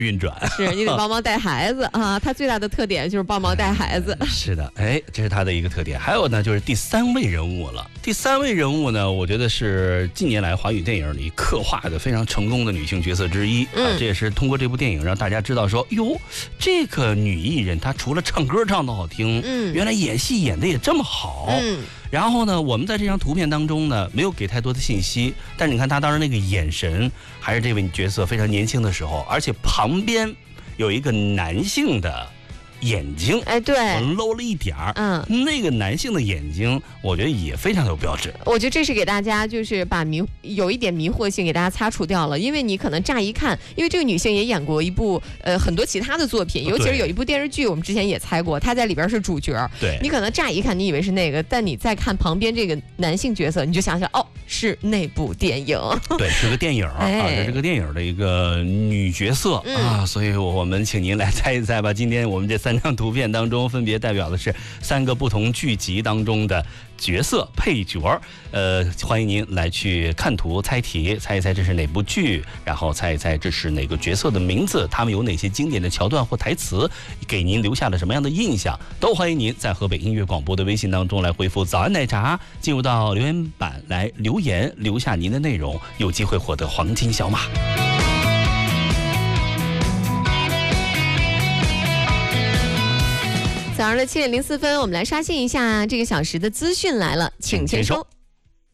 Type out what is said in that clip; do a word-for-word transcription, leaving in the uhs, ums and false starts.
运转。 是你得帮忙带孩子啊，他最大的特点就是帮忙带孩子。 是的，哎，这是他的一个特点。还有呢，就是第三位人物了。第三位人物呢，我觉得是近年来华语电影里刻画的非常成功的女性角色之一、嗯、啊。这也是通过这部电影让大家知道说，哟，这个女艺人她除了唱歌唱得好听，嗯，原来演戏演得也这么好。嗯。然后呢，我们在这张图片当中呢，没有给太多的信息，但是你看他当时那个眼神，还是这位角色非常年轻的时候，而且旁边有一个男性的眼睛， 哎，对， 我搂了一点儿，嗯，那个男性的眼睛，我觉得也非常有标志。 我觉得这是给大家就是把迷有一点迷惑性给大家擦除掉了，因为你可能乍一看，因为这个女性也演过一部呃很多其他的作品，尤其是有一部电视剧，我们之前也猜过，她在里边是主角。 对， 你可能乍一看你以为是那个，但你再看旁边这个男性角色，你就想想哦，是那部电影。 对，是个电影、哎、啊，是这个电影的一个女角色、嗯、啊，所以我们请您来猜一猜吧。今天我们这三张图片当中分别代表的是三个不同剧集当中的角色配角，呃，欢迎您来去看图猜题，猜一猜这是哪部剧，然后猜一猜这是哪个角色的名字，他们有哪些经典的桥段或台词，给您留下了什么样的印象，都欢迎您在河北音乐广播的微信当中来回复早安奶茶，进入到留言板来留言，留下您的内容，有机会获得黄金小马。 早上的七点零四分，我们来刷新一下这个小时的资讯来了，请签收。